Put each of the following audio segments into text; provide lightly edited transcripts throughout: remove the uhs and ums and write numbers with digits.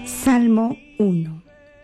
Salmo 1.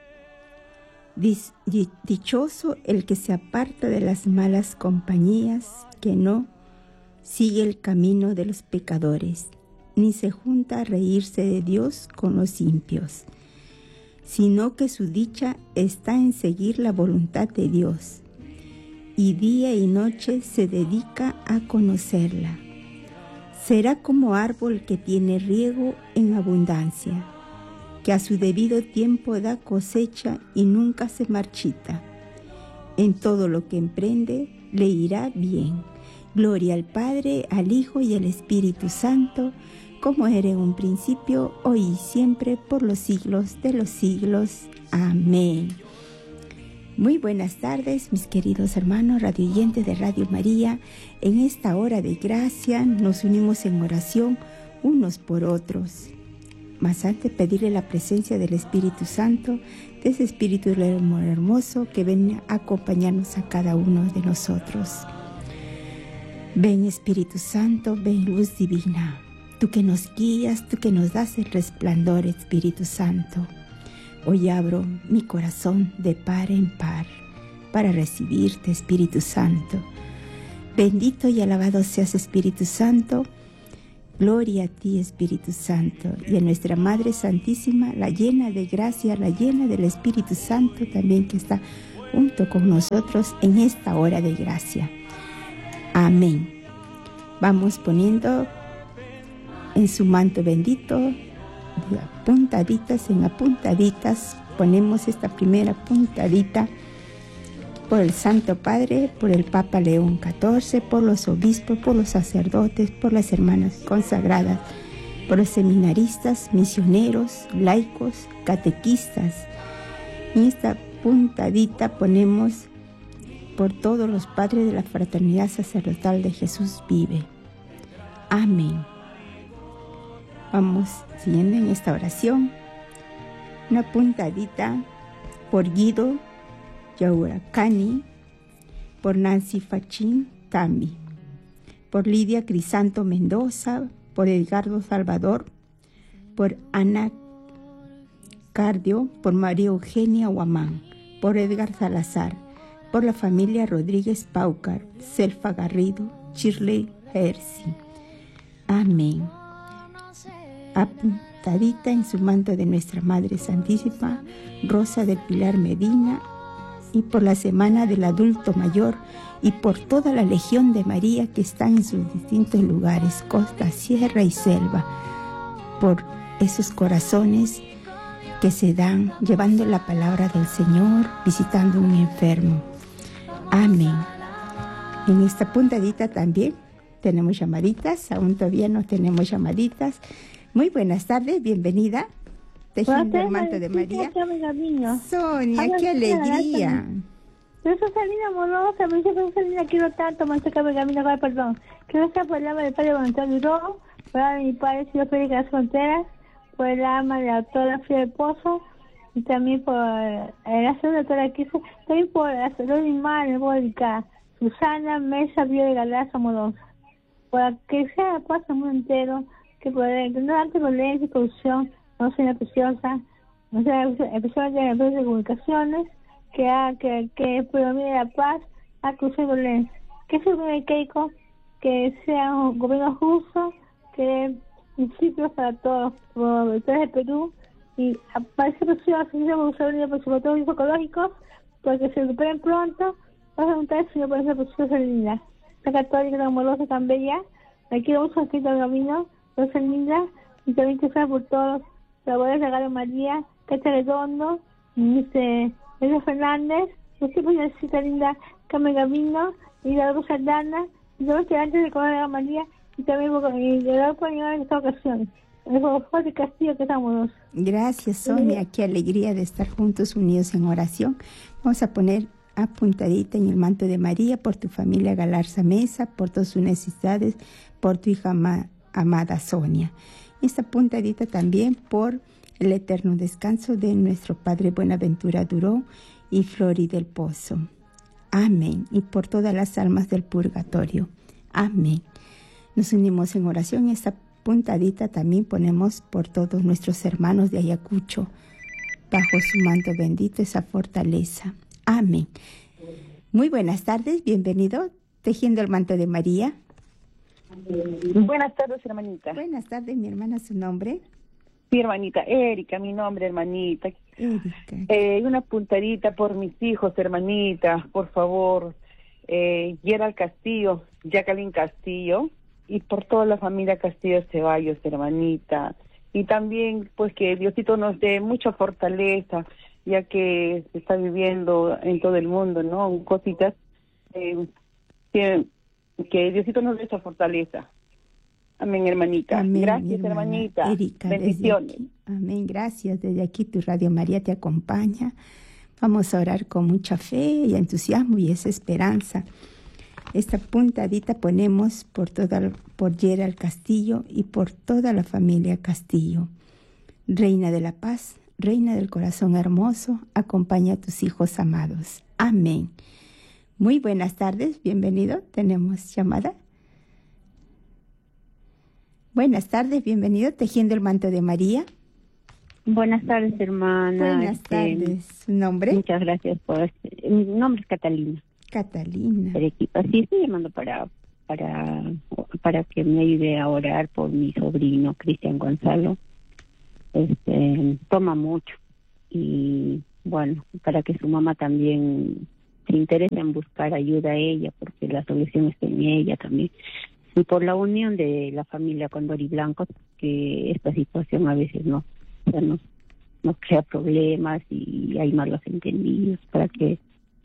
Dichoso el que se aparta de las malas compañías, que no sigue el camino de los pecadores, ni se junta a reírse de Dios con los impios, sino que su dicha está en seguir la voluntad de Dios, y día y noche se dedica a conocerla. Será como árbol que tiene riego en abundancia, que a su debido tiempo da cosecha y nunca se marchita. En todo lo que emprende le irá bien. Gloria al Padre, al Hijo y al Espíritu Santo, como era en un principio, hoy y siempre, por los siglos de los siglos. Amén. Muy buenas tardes, mis queridos hermanos radioyentes de Radio María. En esta hora de gracia nos unimos en oración unos por otros. Mas antes pedirle la presencia del Espíritu Santo, de ese Espíritu hermoso que ven a acompañarnos a cada uno de nosotros. Ven Espíritu Santo, ven luz divina, tú que nos guías, tú que nos das el resplandor, Espíritu Santo. Hoy abro mi corazón de par en par para recibirte, Espíritu Santo. Bendito y alabado seas, Espíritu Santo. Gloria a ti, Espíritu Santo, y a nuestra Madre Santísima, la llena de gracia, la llena del Espíritu Santo también, que está junto con nosotros en esta hora de gracia. Amén. Vamos poniendo en su manto bendito, de apuntaditas en apuntaditas, ponemos esta primera puntadita por el Santo Padre, por el Papa León XIV, por los obispos, por los sacerdotes, por las hermanas consagradas, por los seminaristas, misioneros, laicos, catequistas. Y esta puntadita ponemos por todos los padres de la Fraternidad Sacerdotal de Jesús Vive. Amén. Vamos siguiendo en esta oración. Una puntadita por Guido Yauracani, por Nancy Fachín Tambi, por Lidia Crisanto Mendoza, por Edgardo Salvador, por Ana Cardio, por María Eugenia Guamán, por Edgar Salazar, por la familia Rodríguez Paucar, Selfa Garrido, Shirley Hersi. Amén. Apuntadita en su manto de nuestra Madre Santísima, Rosa del Pilar Medina, y por la Semana del Adulto Mayor, y por toda la Legión de María que está en sus distintos lugares, costa, sierra y selva, por esos corazones que se dan llevando la palabra del Señor, visitando a un enfermo. Amén. En esta puntadita también tenemos llamaditas, aún todavía no tenemos llamaditas. Muy buenas tardes, bienvenida. Tejiendo el manto de María. Sonia, qué alegría. Yo soy Salina amorosa, me dice que Salina quiero tanto, Manteca Pergamino, perdón. Que no sea por el alma del Padre Voluntad Duró, por el alma de mi Padre Sido Félix de las Fronteras, por el alma de la autora Fría del Pozo, y también por la segunda autora que hizo, también por la salud animal, el Bólica, Susana Mesa Bio de Galás Amorosa. Para que sea la paz al mundo entero, que no ante violencia y corrupción, no sea una preciosa, no sea especialmente en las empresas de comunicaciones, que predomine la paz, a cruzar violencia. Que sea un gobierno Keiko, que sea un gobierno justo, que dé principios para todos los habitantes de Perú, y parece precioso, que sea un gobierno por sus votos ecológicos, porque se recuperen pronto. Vas a preguntar el Señor por esa preciosa linda. La católica tan amorosa, tan bella, la quiero mucho aquí en el camino, Rosa linda, y también que sea por todos. La voy a regalar a María, Cacha Redondo, Elsa Fernández, usted pues necesita linda Carmen Gavino, y la Rosa Dana, y luego que antes de comer a María, y también le doy por en esta ocasión. El Jorge Castillo, que estamos. Gracias, Sonia, qué alegría de estar juntos, unidos en oración. Vamos a poner apuntadita en el manto de María por tu familia Galarza Mesa, por todas sus necesidades, por tu hija amada Sonia. Esta puntadita también por el eterno descanso de nuestro Padre Buenaventura Duró y Flori del Pozo. Amén. Y por todas las almas del purgatorio. Amén. Nos unimos en oración. Esta puntadita también ponemos por todos nuestros hermanos de Ayacucho, bajo su manto bendito, esa fortaleza. Amén. Muy buenas tardes, bienvenido, Tejiendo el Manto de María. Buenas tardes, hermanita. Buenas tardes, mi hermana, ¿su nombre? Sí, hermanita, Erika, mi nombre, hermanita. Erika. Una puntadita por mis hijos, hermanita, por favor. Gerald Castillo, Jacqueline Castillo, y por toda la familia Castillo Ceballos, hermanita. Y también, pues, que Diosito nos dé mucha fortaleza, ya que se está viviendo en todo el mundo, ¿no? Cositas que Diosito nos dé esa fortaleza. Amén, hermanita. Amén, gracias, hermanita. Erika, bendiciones. Amén, gracias. Desde aquí tu Radio María te acompaña. Vamos a orar con mucha fe y entusiasmo y esa esperanza. Esta puntadita ponemos por Gerald Castillo y por toda la familia Castillo. Reina de la paz, Reina del corazón hermoso, acompaña a tus hijos amados. Amén. Muy buenas tardes, bienvenido. ¿Tenemos llamada? Buenas tardes, bienvenido. Tejiendo el Manto de María. Buenas tardes, hermana. Buenas tardes. ¿Su nombre? Muchas gracias por... Mi nombre es Catalina. Catalina. Arequipa. Sí, estoy llamando para que me ayude a orar por mi sobrino, Cristian Gonzalo. Toma mucho. Y bueno, para que su mamá también se interese en buscar ayuda a ella, porque la solución está en ella también. Y por la unión de la familia Condori Blanco, que esta situación a veces nos crea problemas y hay malos entendidos, para que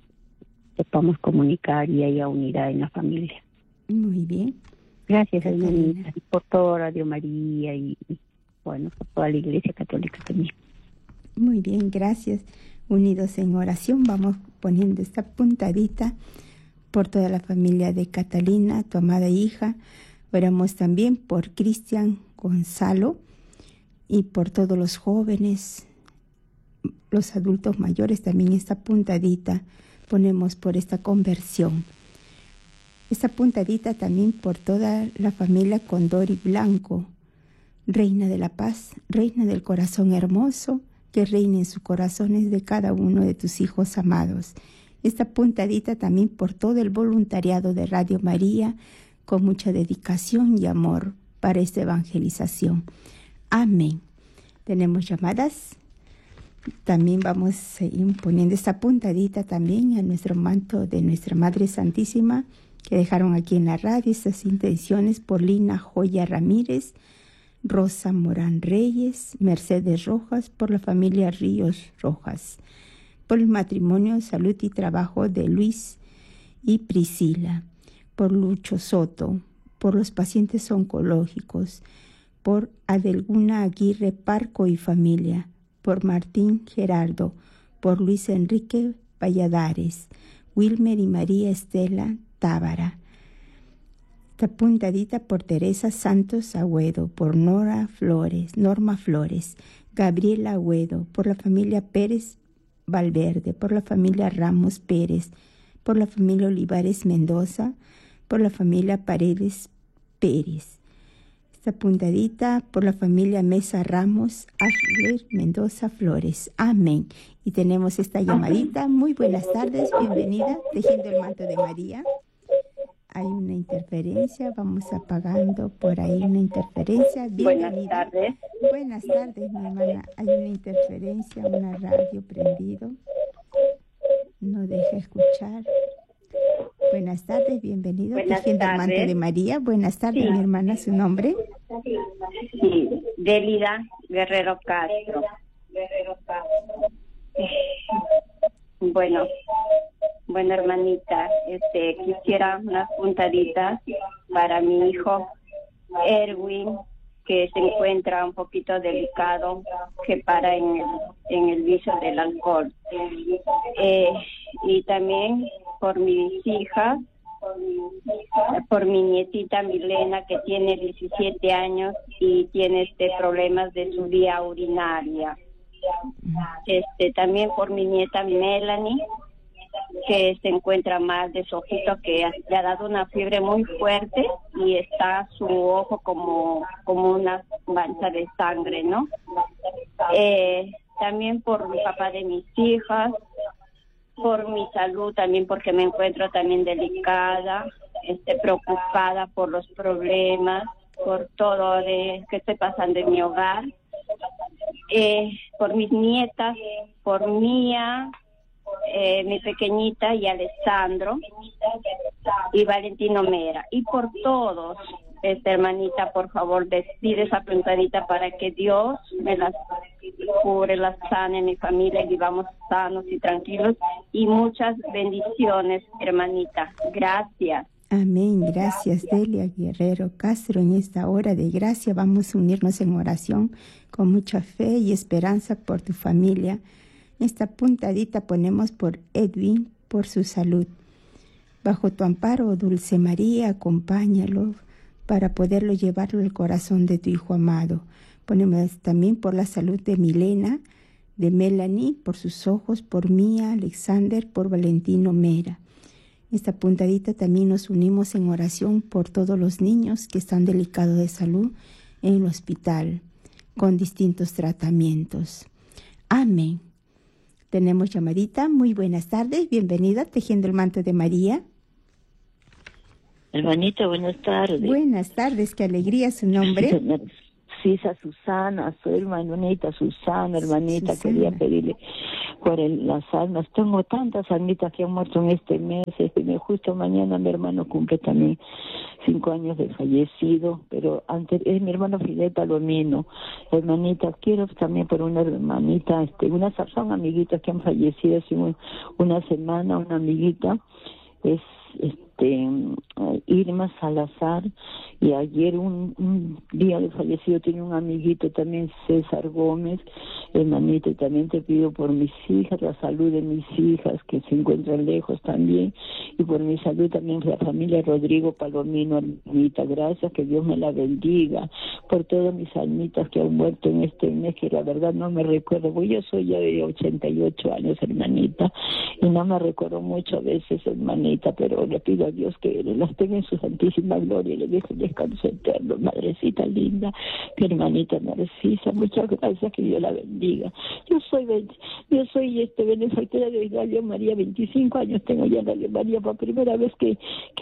sepamos comunicar y haya unidad en la familia. Muy bien. Gracias, hermanita, por todo Radio María y bueno, por toda la Iglesia Católica también. Muy bien, gracias. Unidos en oración, vamos poniendo esta puntadita por toda la familia de Catalina, tu amada hija. Oramos también por Cristian Gonzalo y por todos los jóvenes, los adultos mayores, también esta puntadita ponemos por esta conversión. Esta puntadita también por toda la familia Condori Blanco, Reina de la paz, Reina del corazón hermoso, que reine en sus corazones de cada uno de tus hijos amados. Esta puntadita también por todo el voluntariado de Radio María, con mucha dedicación y amor para esta evangelización. Amén. Tenemos llamadas. También vamos a ir poniendo esta puntadita también a nuestro manto de nuestra Madre Santísima, que dejaron aquí en la radio estas intenciones por Lina Joya Ramírez, Rosa Morán Reyes, Mercedes Rojas, por la familia Ríos Rojas, por el matrimonio, salud y trabajo de Luis y Priscila, por Lucho Soto, por los pacientes oncológicos, por Adelguna Aguirre Parco y familia, por Martín Gerardo, por Luis Enrique Valladares, Wilmer y María Estela Tábara. Esta puntadita por Teresa Santos Agüedo, por Norma Flores, Gabriela Agüedo, por la familia Pérez Valverde, por la familia Ramos Pérez, por la familia Olivares Mendoza, por la familia Paredes Pérez. Esta puntadita por la familia Mesa Ramos, Ashler Mendoza Flores. Amén. Y tenemos esta llamadita. Muy buenas tardes, bienvenida, Tejiendo el Manto de María. Hay una interferencia, vamos apagando por ahí una interferencia. Bienvenida. Buenas tardes. Buenas tardes, mi hermana. Hay una interferencia, una radio prendido. No deja escuchar. Buenas tardes, bienvenido. Tejiendo el Manto de María. Buenas tardes, sí. Mi hermana, ¿su nombre? Sí, Delida Guerrero Castro. Bueno, hermanita, quisiera unas puntaditas para mi hijo Erwin, que se encuentra un poquito delicado, que para en el vicio del alcohol. Y también por mis hijas, por mi nietita Milena, que tiene 17 años y tiene problemas de su vía urinaria. También por mi nieta Melanie, que se encuentra mal de su ojito, que le ha dado una fiebre muy fuerte y está su ojo como una mancha de sangre, ¿no? También por mi papá de mis hijas, por mi salud también, porque me encuentro también delicada, preocupada por los problemas, por todo que estoy pasando en mi hogar, por mis nietas, por Mía, mi pequeñita, y Alessandro y Valentino Mera, y por todos. Hermanita, por favor, despide esa puntadita para que Dios me las cure, las sane, mi familia, y vivamos sanos y tranquilos, y muchas bendiciones, hermanita. Gracias. Amén. Gracias, Delia Guerrero Castro. En esta hora de gracia vamos a unirnos en oración con mucha fe y esperanza por tu familia. Esta puntadita ponemos por Edwin, por su salud. Bajo tu amparo, Dulce María, acompáñalo para poderlo llevarlo al corazón de tu Hijo amado. Ponemos también por la salud de Milena, de Melanie, por sus ojos, por Mía, Alexander, por Valentino Mera. Esta puntadita también nos unimos en oración por todos los niños que están delicados de salud en el hospital, con distintos tratamientos. Amén. Tenemos llamadita. Muy buenas tardes. Bienvenida, Tejiendo el Manto de María. Hermanita, buenas tardes. Buenas tardes, qué alegría su nombre. Sisa Susana, soy hermanita Susana, hermanita, Susana. Quería pedirle por las almas. Tengo tantas almitas que han muerto en este mes. Justo mañana mi hermano cumple también 5 años de fallecido, pero antes es mi hermano Fidel Palomino. Hermanita, quiero también por una hermanita, son amiguitas que han fallecido hace una semana, una amiguita es Irma Salazar, y ayer un día de fallecido tiene un amiguito también, César Gómez. Hermanita, y también te pido por mis hijas, la salud de mis hijas que se encuentran lejos también, y por mi salud también la familia Rodrigo Palomino. Hermanita, gracias, que Dios me la bendiga, por todas mis almitas que han muerto en este mes, que la verdad no me recuerdo, porque yo soy ya de 88 años, hermanita, y no me recuerdo mucho a veces, hermanita, pero le pido a Dios que las tenga en su santísima gloria y le deje el descanso eterno. Madrecita linda, mi hermanita Narcisa, muchas gracias, que Dios la bendiga. Yo soy benefactora de Radio María, 25 años tengo ya en Radio María, por primera vez que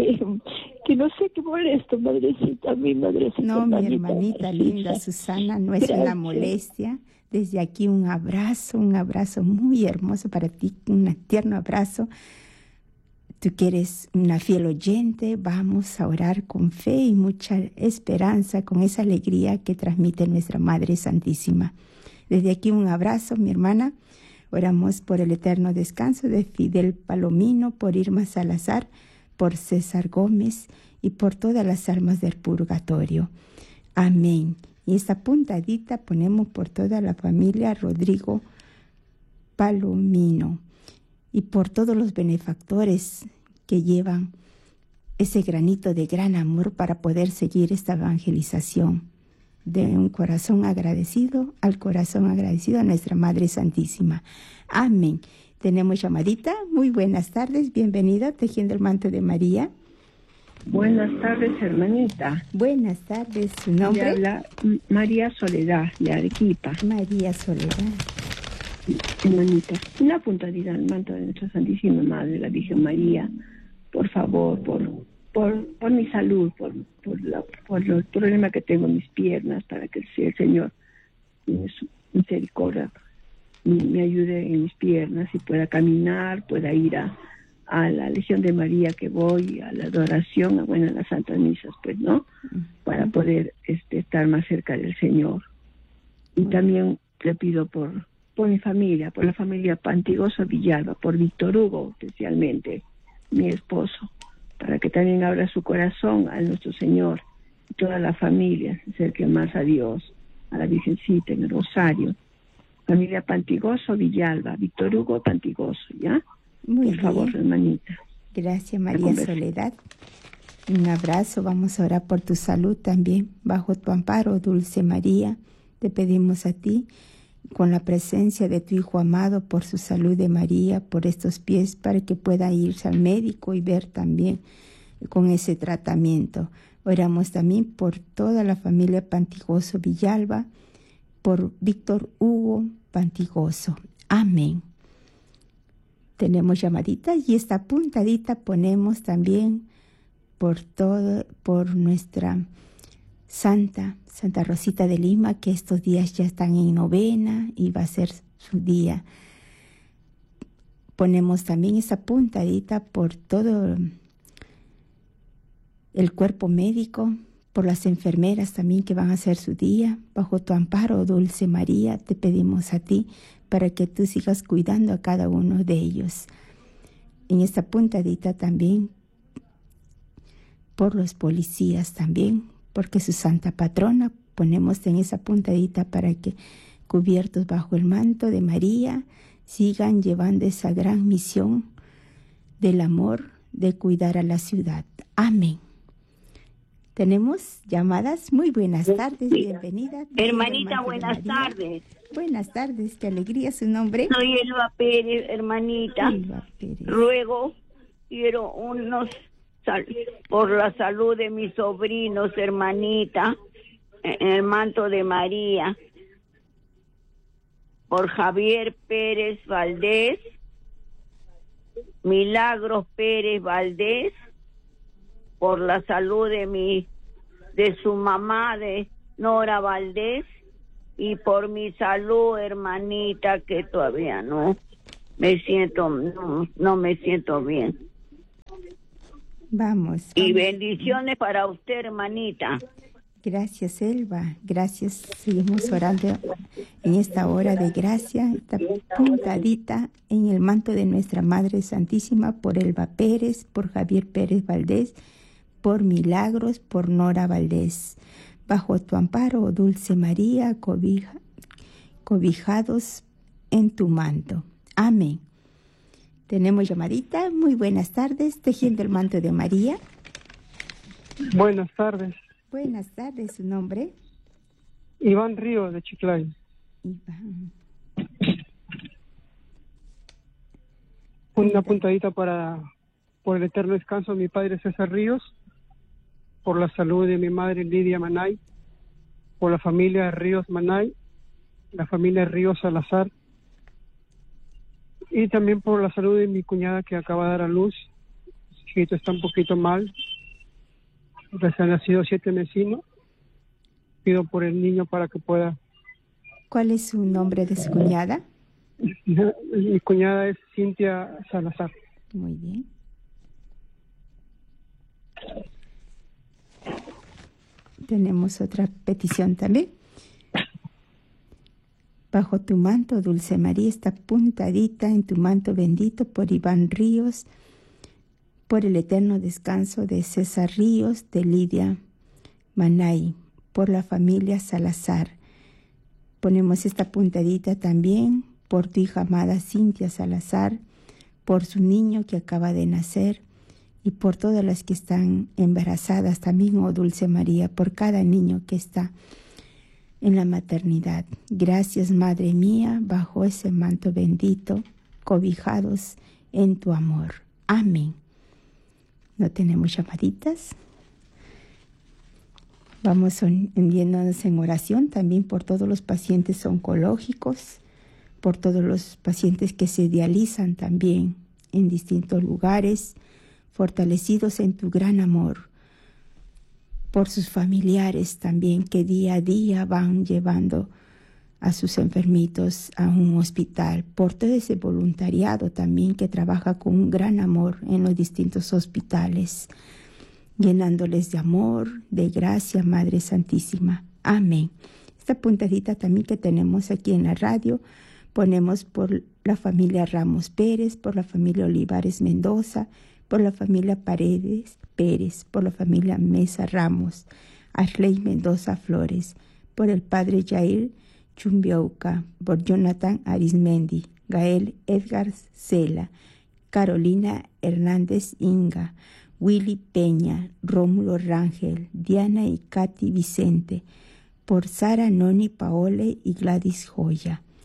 no sé qué molesto, madrecita, mi madrecita. No, mi hermanita linda Susana, no es gracias. Una molestia. Desde aquí un abrazo muy hermoso para ti, un tierno abrazo. Tú que eres una fiel oyente, vamos a orar con fe y mucha esperanza, con esa alegría que transmite nuestra Madre Santísima. Desde aquí un abrazo, mi hermana. Oramos por el eterno descanso de Fidel Palomino, por Irma Salazar, por César Gómez y por todas las almas del purgatorio. Amén. Y esta puntadita ponemos por toda la familia Rodrigo Palomino y por todos los benefactores que llevan ese granito de gran amor para poder seguir esta evangelización. De un corazón agradecido al corazón agradecido a nuestra Madre Santísima. Amén. Tenemos llamadita. Muy buenas tardes. Bienvenida, Tejiendo el Manto de María. Buenas tardes, hermanita. Buenas tardes. ¿Su nombre? Le habla María Soledad, de Arequipa. María Soledad. Hermanita, una puntadita al manto de nuestra Santísima Madre, la Virgen María, por favor, por mi salud, por los problemas que tengo en mis piernas, para que el Señor, en su misericordia, me ayude en mis piernas y pueda caminar, pueda ir a la Legión de María que voy, a la adoración, a las Santas Misas, pues, ¿no? Para poder estar más cerca del Señor. Y también le pido por mi familia, por la familia Pantigoso Villalba, por Víctor Hugo especialmente, mi esposo, para que también abra su corazón a nuestro Señor y toda la familia se acerque más a Dios, a la Virgencita en el Rosario. Familia Pantigoso Villalba, Víctor Hugo Pantigoso, ¿ya? Muy por favor, bien. Hermanita. Gracias, María Soledad. Un abrazo, vamos a orar por tu salud también. Bajo tu amparo, Dulce María, te pedimos a ti con la presencia de tu Hijo amado, por su salud de María, por estos pies, para que pueda irse al médico y ver también con ese tratamiento. Oramos también por toda la familia Pantigoso Villalba, por Víctor Hugo Pantigoso. Amén. Tenemos llamaditas y esta apuntadita ponemos también por nuestra Santa Rosita de Lima, que estos días ya están en novena y va a ser su día. Ponemos también esta puntadita por todo el cuerpo médico, por las enfermeras también que van a hacer su día. Bajo tu amparo, Dulce María, te pedimos a ti para que tú sigas cuidando a cada uno de ellos. En esta puntadita también por los policías también, porque su santa patrona ponemos en esa puntadita para que, cubiertos bajo el manto de María, sigan llevando esa gran misión del amor de cuidar a la ciudad. Amén. Tenemos llamadas. Muy buenas tardes, bienvenida. Hermanita, buenas tardes. Buenas tardes, qué alegría, su nombre. Soy Elba Pérez, hermanita. Elba Pérez. Quiero por la salud de mis sobrinos, hermanita, en el manto de María, por Javier Pérez Valdés, Milagros Pérez Valdés, por la salud de su mamá, de Nora Valdés, y por mi salud, hermanita, que todavía no me siento bien. Vamos. Y bendiciones para usted, hermanita. Gracias, Elba. Gracias. Seguimos orando en esta hora de gracia, esta puntadita en el manto de nuestra Madre Santísima, por Elba Pérez, por Javier Pérez Valdés, por Milagros, por Nora Valdés. Bajo tu amparo, Dulce María, cobijados en tu manto. Amén. Tenemos llamadita. Muy buenas tardes, tejiendo el manto de María. Buenas tardes. Buenas tardes, ¿su nombre? Iván Ríos, de Chiclayo. Iván. Una puntadita por el eterno descanso de mi padre César Ríos, por la salud de mi madre Lidia Manay, por la familia Ríos Manay, la familia Ríos Salazar, y también por la salud de mi cuñada que acaba de dar a luz. Su hijito está un poquito mal, recién nacido 7 mesino. Pido por el niño para que pueda. ¿Cuál es su nombre de su cuñada? Mi cuñada es Cintia Salazar. Muy bien. Tenemos otra petición también. Bajo tu manto, Dulce María, está puntadita en tu manto bendito por Iván Ríos, por el eterno descanso de César Ríos, de Lidia Manay, por la familia Salazar. Ponemos esta puntadita también por tu hija amada Cintia Salazar, por su niño que acaba de nacer y por todas las que están embarazadas también, oh Dulce María, por cada niño que está en la maternidad. Gracias, Madre mía, bajo ese manto bendito, cobijados en tu amor. Amén. ¿No tenemos llamaditas? Vamos enviándonos en oración también por todos los pacientes oncológicos, por todos los pacientes que se dializan también en distintos lugares, fortalecidos en tu gran amor, por sus familiares también que día a día van llevando a sus enfermitos a un hospital, por todo ese voluntariado también que trabaja con un gran amor en los distintos hospitales, llenándoles de amor, de gracia, Madre Santísima. Amén. Esta puntadita también que tenemos aquí en la radio, ponemos por la familia Ramos Pérez, por la familia Olivares Mendoza, por la familia Paredes Pérez, por la familia Mesa Ramos, Ashley Mendoza Flores, por el padre Jair Chumbiauca, por Jonathan Arismendi, Gael Edgar Cela, Carolina Hernández Inga, Willy Peña, Rómulo Rangel, Diana y Katy Vicente, por Sara Noni Paole y Gladys Joya,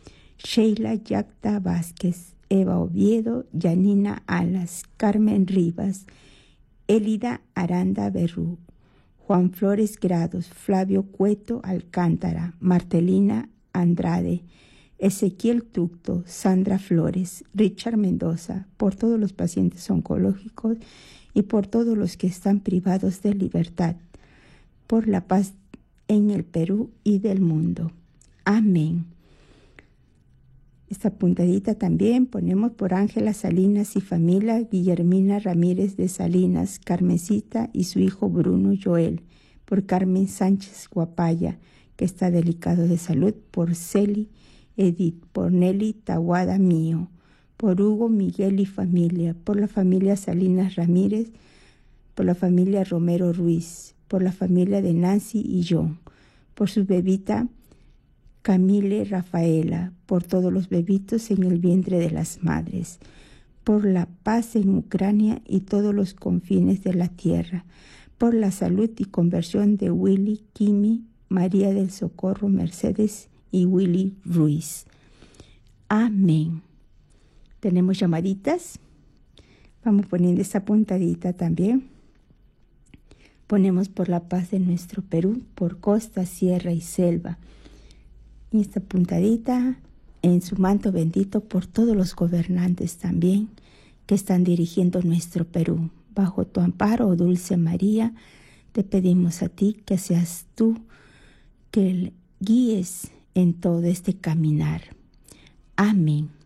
Sheila Yacta Vázquez, Eva Oviedo, Yanina Alas, Carmen Rivas, Elida Aranda Berrú, Juan Flores Grados, Flavio Cueto Alcántara, Martelina Andrade, Ezequiel Tucto, Sandra Flores, Richard Mendoza, por todos los pacientes oncológicos y por todos los que están privados de libertad, por la paz en el Perú y del mundo. Amén. Esta puntadita también ponemos por Ángela Salinas y familia, Guillermina Ramírez de Salinas, Carmencita y su hijo Bruno Joel, por Carmen Sánchez Guapaya, que está delicado de salud, por Celi Edith, por Nelly Tawada Mío, por Hugo Miguel y familia, por la familia Salinas Ramírez, por la familia Romero Ruiz, por la familia de Nancy y John, por su bebita Camille Rafaela, por todos los bebitos en el vientre de las madres, por la paz en Ucrania y todos los confines de la tierra, por la salud y conversión de Willy, Kimi, María del Socorro, Mercedes y Willy Ruiz. Amén. Tenemos llamaditas. Vamos poniendo esta puntadita también. Ponemos por la paz de nuestro Perú, por costa, sierra y selva. Y esta puntadita en su manto bendito por todos los gobernantes también que están dirigiendo nuestro Perú. Bajo tu amparo, oh Dulce María, te pedimos a ti que seas tú que guíes en todo este caminar. Amén.